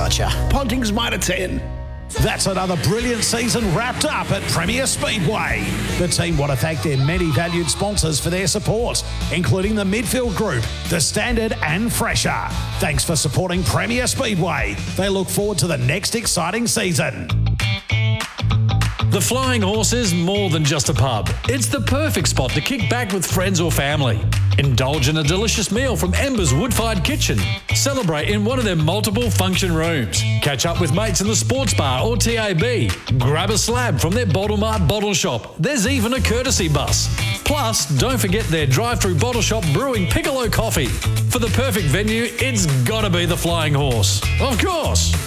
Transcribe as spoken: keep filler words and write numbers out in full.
gotcha. Ponting's Mitre ten. That's another brilliant season wrapped up at Premier Speedway. The team want to thank their many valued sponsors for their support, including the Midfield Group, The Standard and Fresher. Thanks for supporting Premier Speedway. They look forward to the next exciting season. The Flying Horse is more than just a pub. It's the perfect spot to kick back with friends or family. Indulge in a delicious meal from Ember's wood-fired kitchen. Celebrate in one of their multiple function rooms. Catch up with mates in the sports bar or T A B. Grab a slab from their Bottle Mart bottle shop. There's even a courtesy bus. Plus, don't forget their drive-through bottle shop brewing Piccolo coffee. For the perfect venue, it's gotta be the Flying Horse. Of course!